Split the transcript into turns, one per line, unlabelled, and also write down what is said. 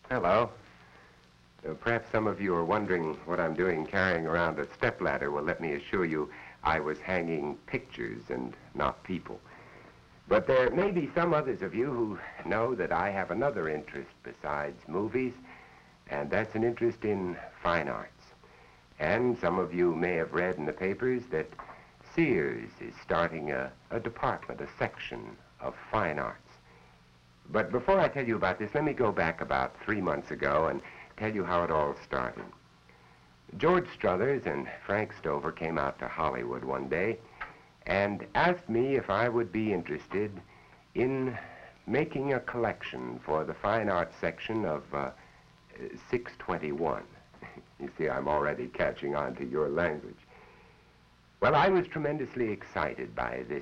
Hello. Perhaps some of you are wondering what I'm doing carrying around a stepladder. Well, let me assure you, I was hanging pictures and not people. But there may be some others of you who know that I have another interest besides movies, and that's an interest in fine arts. And some of you may have read in the papers that Sears is starting a department, a section of fine arts. But before I tell you about this, let me go back about 3 months ago and tell you how it all started. George Struthers and Frank Stover came out to Hollywood one day and asked me if I would be interested in making a collection for the fine arts section of 621. You see, I'm already catching on to your language. Well, I was tremendously excited by this